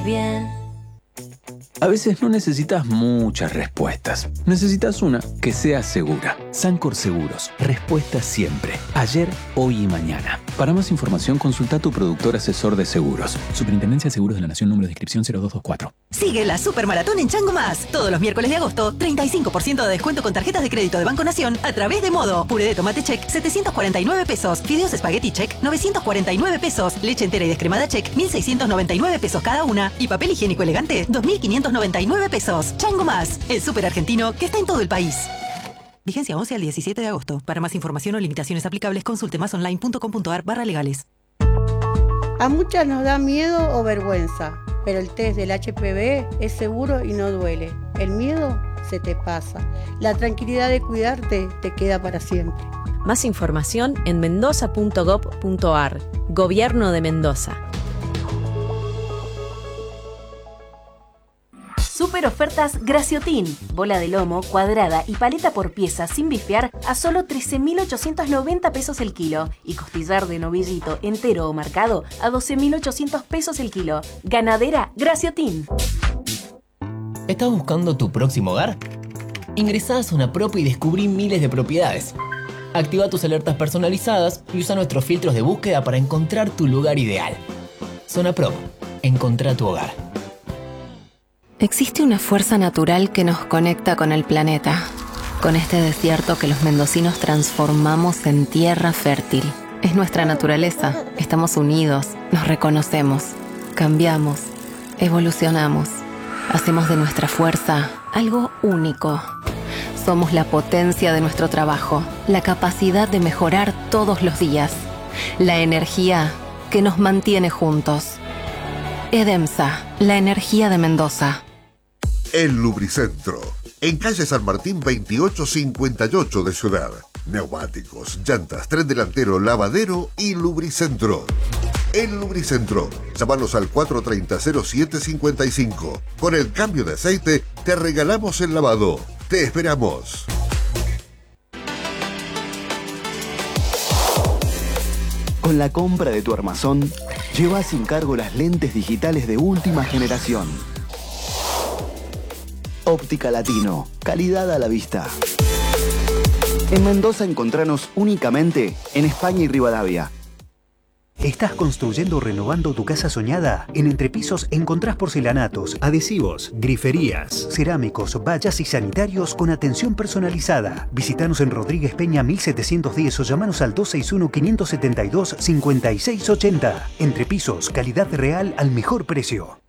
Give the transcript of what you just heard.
Bien. A veces no necesitas muchas respuestas. Necesitas una que sea segura. Sancor Seguros. Respuesta siempre. Ayer, hoy y mañana. Para más información, consulta a tu productor asesor de seguros. Superintendencia de Seguros de la Nación, número de inscripción 0224. Sigue la Supermaratón en Chango Más. Todos los miércoles de agosto, 35% de descuento con tarjetas de crédito de Banco Nación a través de Modo. Puré de tomate check, 749 pesos. Fideos espagueti check, 949 pesos. Leche entera y descremada check, 1.699 pesos cada una. Y papel higiénico elegante, 2.599 pesos. Chango Más, el súper argentino que está en todo el país. Vigencia 11 al 17 de agosto. Para más información o limitaciones aplicables, consulte masonline.com.ar/legales. A muchas nos da miedo o vergüenza, pero el test del HPV es seguro y no duele. El miedo se te pasa. La tranquilidad de cuidarte te queda para siempre. Más información en mendoza.gov.ar. Gobierno de Mendoza. Super ofertas Graciotin. Bola de lomo, cuadrada y paleta por pieza sin bifear a solo 13.890 pesos el kilo. Y costillar de novillito entero o marcado a 12.800 pesos el kilo. Ganadera Graciotin. ¿Estás buscando tu próximo hogar? Ingresá a Zona Prop y descubrí miles de propiedades. Activa tus alertas personalizadas y usa nuestros filtros de búsqueda para encontrar tu lugar ideal. Zona Prop. Encontrá tu hogar. Existe una fuerza natural que nos conecta con el planeta, con este desierto que los mendocinos transformamos en tierra fértil. Es nuestra naturaleza, estamos unidos, nos reconocemos, cambiamos, evolucionamos, hacemos de nuestra fuerza algo único. Somos la potencia de nuestro trabajo, la capacidad de mejorar todos los días, la energía que nos mantiene juntos. EDEMSA, la energía de Mendoza. El Lubricentro, en calle San Martín 2858 de Ciudad. Neumáticos, llantas, tren delantero, lavadero y Lubricentro. El Lubricentro, llámanos al 430-0755. Con el cambio de aceite, te regalamos el lavado. Te esperamos. Con la compra de tu armazón, lleva sin cargo las lentes digitales de última generación. Óptica Latino, calidad a la vista. En Mendoza encontranos únicamente en España y Rivadavia. ¿Estás construyendo o renovando tu casa soñada? En Entrepisos encontrás porcelanatos, adhesivos, griferías, cerámicos, vallas y sanitarios con atención personalizada. Visítanos en Rodríguez Peña 1710 o llamanos al 261-572-5680. Entrepisos, calidad real al mejor precio.